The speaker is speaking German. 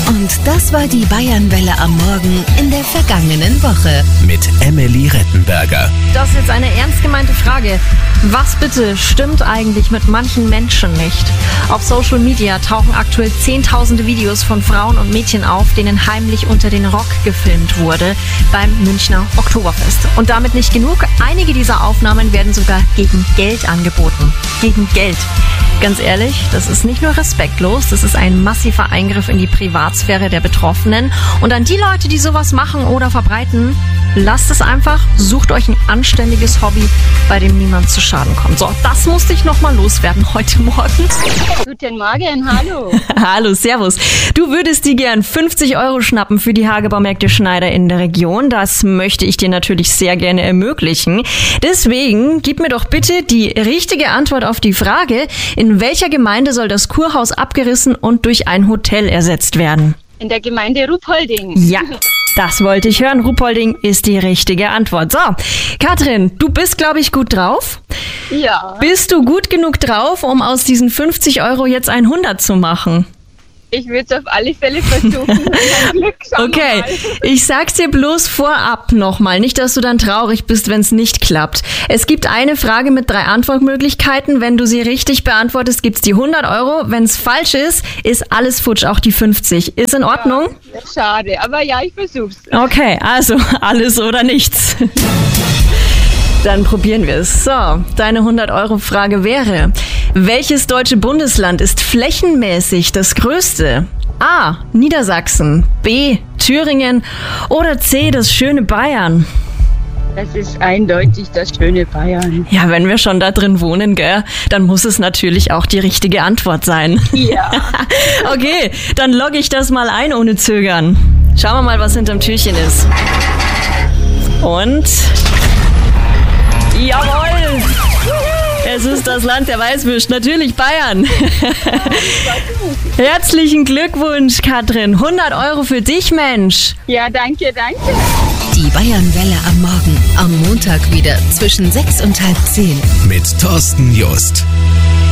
Und das war die Bayernwelle am Morgen in der vergangenen Woche. Mit Emily Rettenberger. Das ist jetzt eine ernst gemeinte Frage. Was bitte stimmt eigentlich mit manchen Menschen nicht? Auf Social Media tauchen aktuell zehntausende Videos von Frauen und Mädchen auf, denen heimlich unter den Rock gefilmt wurde beim Münchner Oktoberfest. Und damit nicht genug. Einige dieser Aufnahmen werden sogar gegen Geld angeboten. Gegen Geld. Ganz ehrlich, das ist nicht nur respektlos, das ist ein massiver Eingriff in die Privatsphäre der Betroffenen. Und an die Leute, die sowas machen oder verbreiten, lasst es einfach, sucht euch ein anständiges Hobby, bei dem niemand zu Schaden kommt. So, das musste ich nochmal loswerden heute Morgen. Guten Morgen, hallo. Hallo, servus. Du würdest dir gern 50 € schnappen für die Hagebaumärkte Schneider in der Region. Das möchte ich dir natürlich sehr gerne ermöglichen. Deswegen gib mir doch bitte die richtige Antwort auf die Frage, in welcher Gemeinde soll das Kurhaus abgerissen und durch ein Hotel ersetzt werden? In der Gemeinde Ruhpolding. Ja, das wollte ich hören. Ruhpolding ist die richtige Antwort. So, Katrin, du bist, glaube ich, gut drauf. Ja. Bist du gut genug drauf, um aus diesen 50 € jetzt 100 zu machen? Ich würde es auf alle Fälle versuchen. Mein Glück, Okay, ich sag's dir bloß vorab nochmal, nicht, dass du dann traurig bist, wenn es nicht klappt. Es gibt eine Frage mit 3 Antwortmöglichkeiten. Wenn du sie richtig beantwortest, gibt's die 100 €. Wenn es falsch ist alles futsch, auch die 50. Ist in Ordnung? Ja, schade, aber ja, ich versuch's. Okay, also alles oder nichts. Dann probieren wir es. So, deine 100-€ wäre: Welches deutsche Bundesland ist flächenmäßig das größte? A. Niedersachsen, B. Thüringen oder C. das schöne Bayern? Das ist eindeutig das schöne Bayern. Ja, wenn wir schon da drin wohnen, gell, dann muss es natürlich auch die richtige Antwort sein. Ja. Okay, dann logge ich das mal ein ohne Zögern. Schauen wir mal, was hinterm Türchen ist. Und... jawohl! Es ist das Land der Weißwürst, natürlich Bayern. Herzlichen Glückwunsch, Katrin. 100 € für dich, Mensch. Ja, danke, danke. Die Bayernwelle am Morgen, am Montag wieder zwischen 6 und halb 10. Mit Thorsten Just.